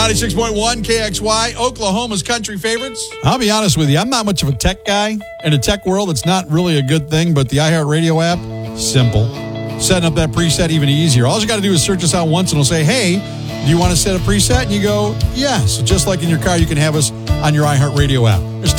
96.1 KXY, Oklahoma's country favorites. I'll be honest with you. I'm not much of a tech guy. In a tech world, it's not really a good thing, but the iHeartRadio app, simple. Setting up that preset even easier. All you got to do is search us out once and it'll say, hey, do you want to set a preset? And you go, yes. So just like in your car, you can have us on your iHeartRadio app. There's